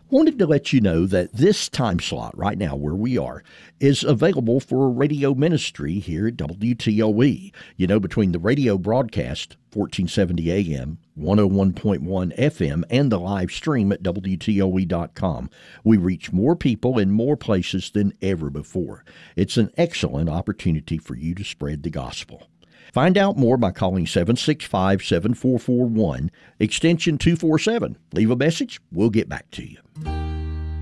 Wanted to let you know that this time slot right now where we are is available for radio ministry here at WTOE. You know, between the radio broadcast, 1470 AM, 101.1 FM, and the live stream at WTOE.com, we reach more people in more places than ever before. It's an excellent opportunity for you to spread the gospel. Find out more by calling 765-7441, extension 247. Leave a message, we'll get back to you.